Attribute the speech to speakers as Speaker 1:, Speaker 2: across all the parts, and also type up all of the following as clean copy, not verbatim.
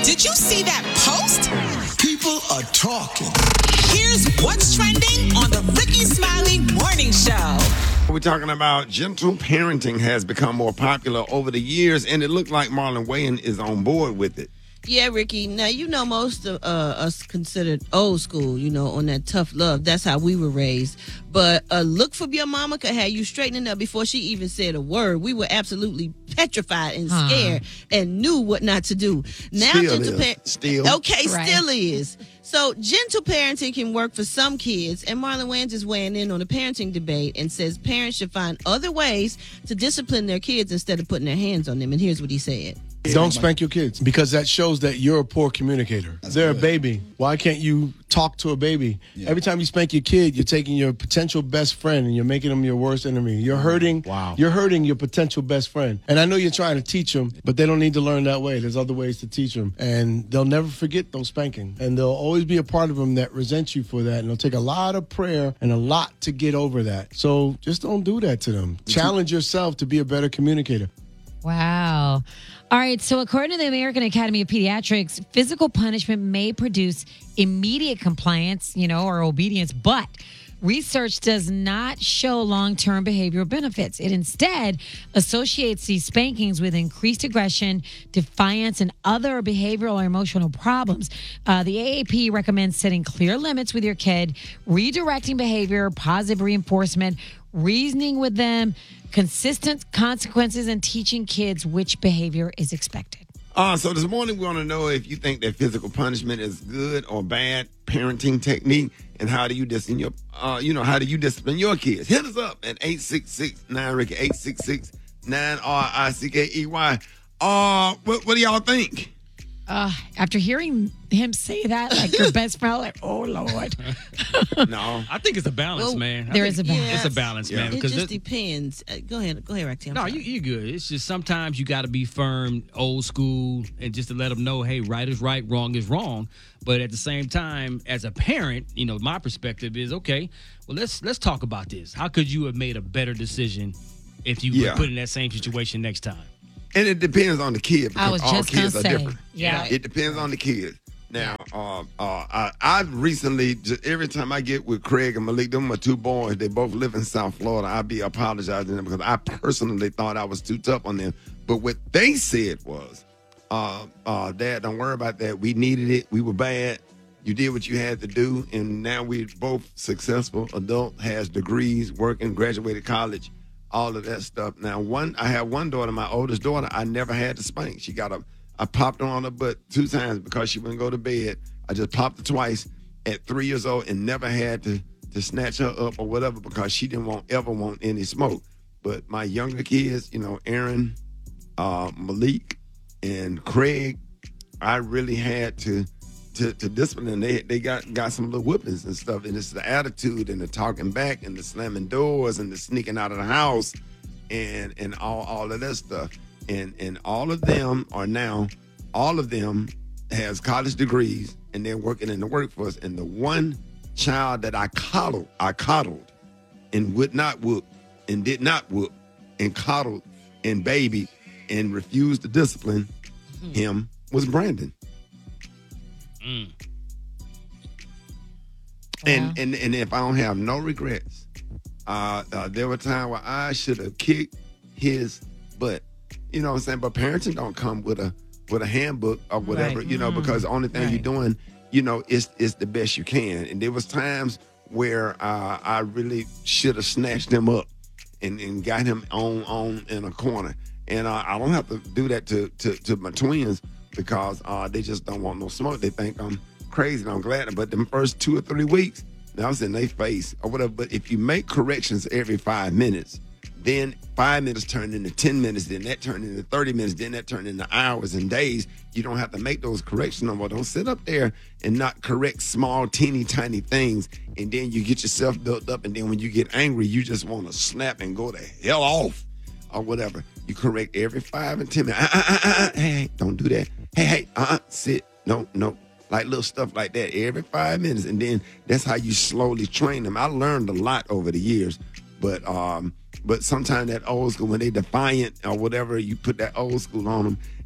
Speaker 1: Did you see that post?
Speaker 2: People are talking.
Speaker 1: Here's what's trending on the Ricky Smiley Morning Show.
Speaker 3: We're talking about gentle parenting has become more popular over the years, and it looked like Marlon Wayans is on board with it.
Speaker 4: Yeah, Ricky. Now, most of us considered old school, on that tough love. That's how we were raised. But a look from your mama could have you straightening up before she even said a word. We were absolutely petrified and scared and knew what not to do. Now,
Speaker 3: Still
Speaker 4: is. So, gentle parenting can work for some kids, and Marlon Wayans is weighing in on the parenting debate and says parents should find other ways to discipline their kids instead of putting their hands on them. And here's what he said.
Speaker 5: Don't spank your kids because that shows that you're a poor communicator. They're a baby. Why can't you talk to a baby? Yeah. Every time you spank your kid, you're taking your potential best friend and you're making them your worst enemy. You're hurting.
Speaker 2: Wow.
Speaker 5: You're hurting your potential best friend. And I know you're trying to teach them, but they don't need to learn that way. There's other ways to teach them. And they'll never forget those spanking. And there'll always be a part of them that resents you for that. And it'll take a lot of prayer and a lot to get over that. So just don't do that to them. Challenge yourself to be a better communicator.
Speaker 6: Wow. All right. So according to the American Academy of Pediatrics, physical punishment may produce immediate compliance, or obedience, but research does not show long-term behavioral benefits. It instead associates these spankings with increased aggression, defiance, and other behavioral or emotional problems. The AAP recommends setting clear limits with your kid, redirecting behavior, positive reinforcement, reasoning with them, consistent consequences, and teaching kids which behavior is expected.
Speaker 3: So this morning we want to know if you think that physical punishment is good or bad parenting technique, and how do you discipline how do you discipline your kids? Hit us up at 866-9-RICKY, 866-9-RICKEY. What do y'all think?
Speaker 6: After hearing him say that, like your best friend, like, oh, Lord.
Speaker 3: No.
Speaker 7: I think it's a balance, man.
Speaker 6: There is a balance.
Speaker 7: It's a balance, man.
Speaker 4: It just depends. Go ahead, Rexy.
Speaker 7: No, you're good. It's just sometimes you got to be firm, old school, and just to let them know, hey, right is right, wrong is wrong. But at the same time, as a parent, my perspective is, okay, well, let's talk about this. How could you have made a better decision if you were put in that same situation next time?
Speaker 3: And it depends on the kid, because all kids are different.
Speaker 6: Yeah.
Speaker 3: It depends on the kid. Now, I recently, every time I get with Craig and Malik, them are two boys. They both live in South Florida. I be apologizing to them because I personally thought I was too tough on them. But what they said was, Dad, don't worry about that. We needed it. We were bad. You did what you had to do. And now we're both successful. Adult, has degrees, working, graduated college. All of that stuff. Now, I have one daughter, my oldest daughter, I never had to spank. I popped her on her butt 2 times because she wouldn't go to bed. I just popped her twice at 3 years old and never had to snatch her up or whatever because she didn't ever want any smoke. But my younger kids, Aaron, Malik, and Craig, I really had to discipline. They got some little whippings and stuff, and it's the attitude and the talking back and the slamming doors and the sneaking out of the house and all of that stuff. And all of them has college degrees and they're working in the workforce. And the one child that I coddled and would not whoop and did not whoop and coddled and babied and refused to discipline him was Brandon. And if I don't have no regrets, there were times where I should have kicked his butt. You know what I'm saying? But parenting don't come with a handbook or whatever,
Speaker 6: Right.
Speaker 3: Because the only thing you're doing, is the best you can. And there was times where I really should have snatched him up and got him on in a corner. And I don't have to do that to my twins because they just don't want no smoke. They think I'm crazy, and I'm glad. But the first 2 or 3 weeks, I was in their face or whatever. But if you make corrections every 5 minutes, then 5 minutes turn into 10 minutes, then that turned into 30 minutes, then that turned into hours and days. You don't have to make those corrections no more. Don't sit up there and not correct small, teeny, tiny things, and then you get yourself built up, and then when you get angry, you just want to snap and go the hell off or whatever. You correct every 5 and 10 minutes. Hey, don't do that. Hey, sit. No. Like little stuff like that every 5 minutes, and then that's how you slowly train them. I learned a lot over the years, but sometimes that old school, when they defiant or whatever, you put that old school on them,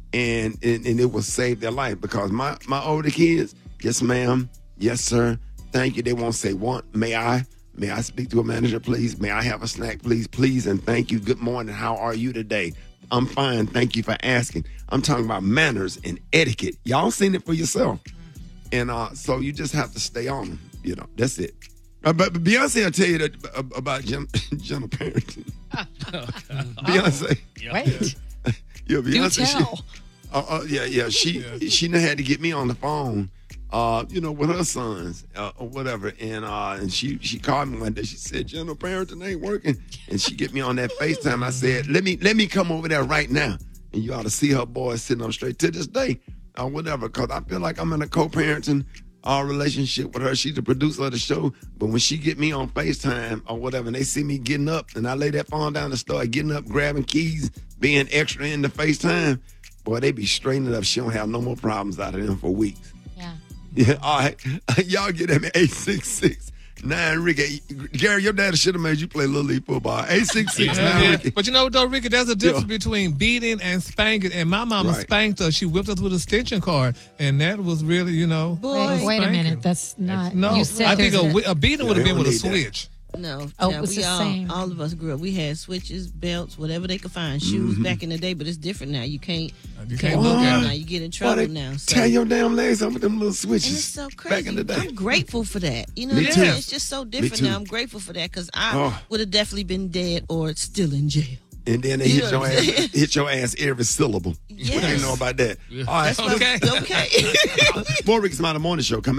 Speaker 3: and it will save their life because my older kids, yes ma'am, yes sir, thank you. They won't say may I speak to a manager, please? May I have a snack, please, and thank you. Good morning. How are you today? I'm fine. Thank you for asking. I'm talking about manners and etiquette. Y'all seen it for yourself. And so you just have to stay on them. You know, that's it. But Beyonce will tell you that about gentle parenting. Beyonce.
Speaker 6: Wait.
Speaker 3: Yeah, Beyonce.
Speaker 6: Do tell.
Speaker 3: She done had to get me on the phone, with her sons or whatever. And she called me one day. She said, gentle parenting ain't working. And she get me on that FaceTime. I said, let me come over there right now. And you ought to see her boys sitting up straight to this day or whatever. Because I feel like I'm in a co-parenting relationship with her. She's the producer of the show. But when she get me on FaceTime or whatever, and they see me getting up, and I lay that phone down and start getting up, grabbing keys, being extra in the FaceTime, boy, they be straightening up. She don't have no more problems out of them for weeks.
Speaker 6: Yeah.
Speaker 3: Yeah, all right. Y'all get at me, 866-9-RICKY. Gary, your daddy should have made you play Little League football. 866-9-RICKY.
Speaker 8: But you know, though, Ricky, there's a difference between beating and spanking. And my mama spanked us. She whipped us with a extension cord. And that was really,
Speaker 4: Boy.
Speaker 6: Wait a minute. That's not.
Speaker 8: No,
Speaker 6: You said
Speaker 8: I think
Speaker 6: there's
Speaker 8: a beating would have been with a
Speaker 3: need that.
Speaker 8: switch.
Speaker 4: No,
Speaker 6: Oh,
Speaker 4: yeah,
Speaker 6: it's the same.
Speaker 4: all of us grew up. We had switches, belts, whatever they could find, shoes back in the day. But it's different now. You can't
Speaker 8: You
Speaker 4: can't
Speaker 8: can't
Speaker 4: look
Speaker 8: look
Speaker 4: at
Speaker 8: at
Speaker 4: it now.
Speaker 8: it.
Speaker 4: You get in
Speaker 3: Boy,
Speaker 4: trouble
Speaker 3: they
Speaker 4: now. So.
Speaker 3: tear your damn legs up with them little
Speaker 4: And
Speaker 3: switches.
Speaker 4: it's so crazy.
Speaker 3: Back in the day.
Speaker 4: I'm grateful for that. You know
Speaker 3: Me
Speaker 4: what I'm
Speaker 3: too.
Speaker 4: saying? It's just so different
Speaker 3: too.
Speaker 4: now. I'm grateful for that because I would have definitely been dead or still in jail.
Speaker 3: And then they
Speaker 4: You
Speaker 3: hit
Speaker 4: know
Speaker 3: your
Speaker 4: what I'm
Speaker 3: ass,
Speaker 4: saying?
Speaker 3: hit your ass every syllable. What do you
Speaker 4: Yes.
Speaker 3: know about that? All right.
Speaker 4: That's okay.
Speaker 8: Okay.
Speaker 4: Okay.
Speaker 3: More Rick Smiley Morning Show coming